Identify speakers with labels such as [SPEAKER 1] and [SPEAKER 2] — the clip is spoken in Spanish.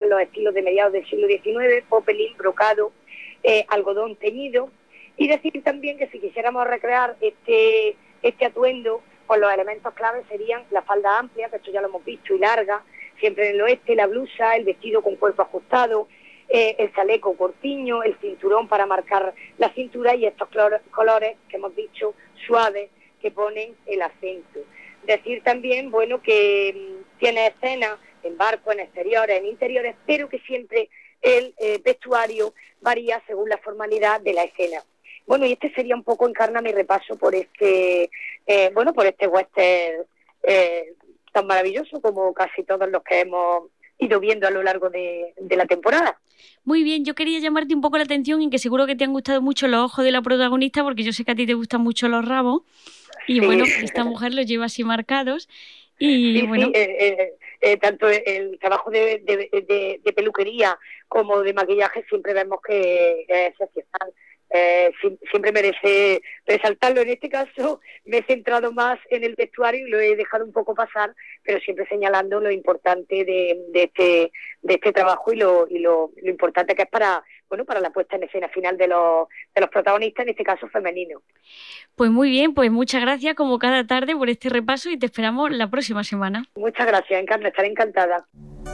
[SPEAKER 1] los estilos de mediados del siglo XIX, popeline, brocado, algodón teñido. Y decir también que si quisiéramos recrear este atuendo, pues los elementos claves serían la falda amplia, que esto ya lo hemos visto, y larga, siempre en el oeste, la blusa, el vestido con cuerpo ajustado, el chaleco corpiño, el cinturón para marcar la cintura y estos colores que hemos dicho suaves que ponen el acento. Decir también, bueno, que tiene escenas en barcos, en exteriores, en interiores, pero que siempre el vestuario varía según la formalidad de la escena. Bueno, y este sería un poco, Encarna, mi repaso por este western tan maravilloso como casi todos los que hemos ido viendo a lo largo de la temporada.
[SPEAKER 2] Muy bien, yo quería llamarte un poco la atención en que seguro que te han gustado mucho los ojos de la protagonista, porque yo sé que a ti te gustan mucho los rabos, y
[SPEAKER 1] Sí,
[SPEAKER 2] bueno, esta mujer los lleva así marcados, y
[SPEAKER 1] sí,
[SPEAKER 2] bueno,
[SPEAKER 1] tanto el trabajo de peluquería como de maquillaje siempre vemos que es excepcional. Siempre merece resaltarlo. En este caso me he centrado más en el vestuario y lo he dejado un poco pasar, pero siempre señalando lo importante de este trabajo y lo importante que es para la puesta en escena final de los protagonistas, en este caso femeninos.
[SPEAKER 2] pues muy bien, pues muchas gracias como cada tarde por este repaso y te esperamos la próxima semana.
[SPEAKER 1] Muchas gracias, Encarna, estaré encantada.